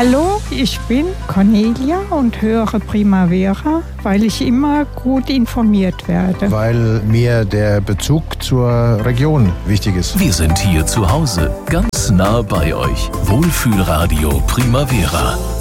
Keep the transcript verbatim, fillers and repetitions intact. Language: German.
Hallo, ich bin Cornelia und höre Primavera, weil ich immer gut informiert werde. Weil mir der Bezug zur Region wichtig ist. Wir sind hier zu Hause, ganz nah bei euch. Wohlfühlradio Primavera.